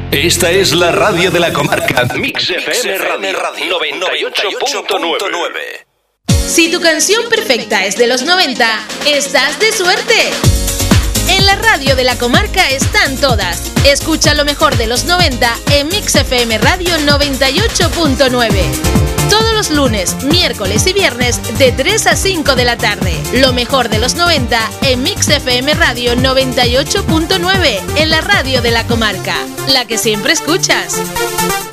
Esta es la radio de la comarca. Mix FM Radio 98.9. Si tu canción perfecta es de los 90, estás de suerte. En la radio de la comarca están todas. Escucha lo mejor de los 90 en Mix FM Radio 98.9. Todos los lunes, miércoles y viernes de 3 a 5 de la tarde. Lo mejor de los 90 en Mix FM Radio 98.9, en la radio de la comarca, la que siempre escuchas.